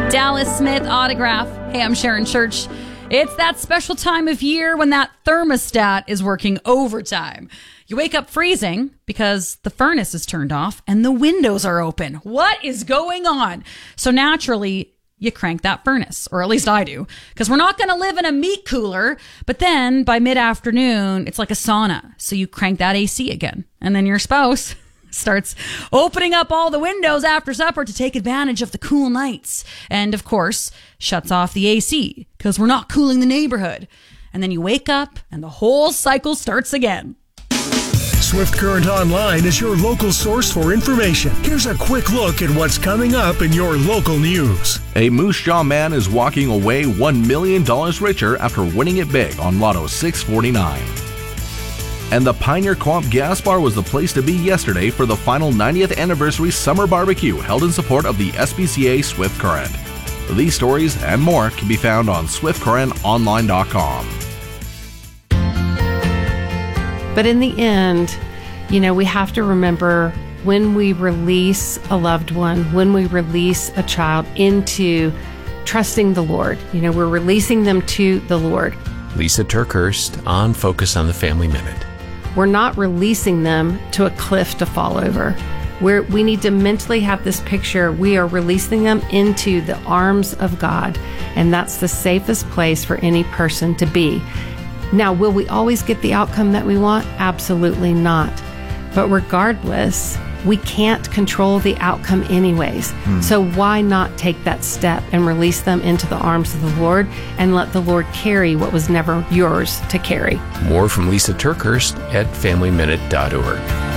Dallas Smith autograph. Hey, I'm Sharon Church. It's that special time of year when that thermostat is working overtime. You wake up freezing because the furnace is turned off and the windows are open. What is going on? So naturally, you crank that furnace, or at least I do, because we're not going to live in a meat cooler. But then by mid-afternoon, it's like a sauna. So you crank that AC again. And then your spouse starts opening up all the windows after supper to take advantage of the cool nights. And of course, shuts off the AC because we're not cooling the neighborhood. And then you wake up and the whole cycle starts again. Swift Current Online is your local source for information. Here's a quick look at what's coming up in your local news. A Moose Jaw man is walking away $1 million richer after winning it big on Lotto 649. And the Pioneer Co-op Gas Bar was the place to be yesterday for the final 90th anniversary summer barbecue held in support of the SPCA Swift Current. These stories and more can be found on swiftcurrentonline.com. But in the end, we have to remember when we release a loved one, when we release a child into trusting the Lord, we're releasing them to the Lord. Lisa Turkhurst on Focus on the Family Minute. We're not releasing them to a cliff to fall over. We need to mentally have this picture. We are releasing them into the arms of God, and that's the safest place for any person to be. Now, will we always get the outcome that we want? Absolutely not. But regardless, we can't control the outcome anyways. So why not take that step and release them into the arms of the Lord and let the Lord carry what was never yours to carry? More from Lisa Turkhurst at FamilyMinute.org.